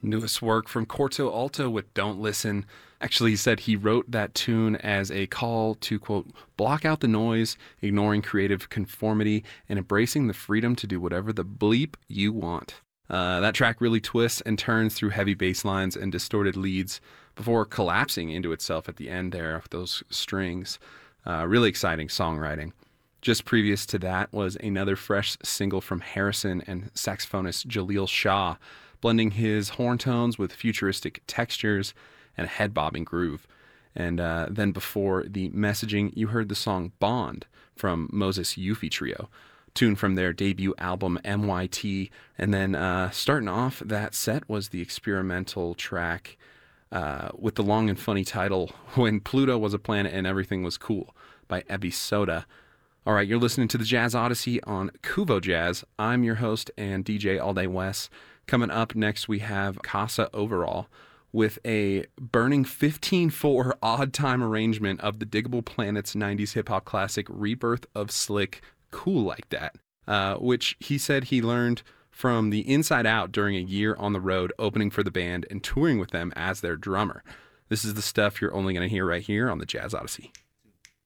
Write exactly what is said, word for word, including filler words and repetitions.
Newest work from Corto Alto with Don't Listen. Actually, he said he wrote that tune as a call to, quote, block out the noise, ignoring creative conformity, and embracing the freedom to do whatever the bleep you want. Uh, that track really twists and turns through heavy bass lines and distorted leads before collapsing into itself at the end there of those strings. Uh, really exciting songwriting. Just previous to that was another fresh single from Harrison and saxophonist Jaleel Shah, blending his horn tones with futuristic textures and a head-bobbing groove. And uh, then before the messaging, you heard the song Bond from Moses Yuffie Trio, tune from their debut album M Y T. And then uh, starting off that set was the experimental track uh, with the long and funny title, When Pluto Was a Planet and Everything Was Cool, by Ebby Soda. All right, you're listening to the Jazz Odyssey on Kuvo Jazz. I'm your host and D J All Day Wes. Coming up next, we have Casa Overall with a burning fifteen four odd time arrangement of the Diggable Planets nineties hip-hop classic Rebirth of Slick, Cool Like That, uh, which he said he learned from the inside out during a year on the road opening for the band and touring with them as their drummer. This is the stuff you're only going to hear right here on the Jazz Odyssey.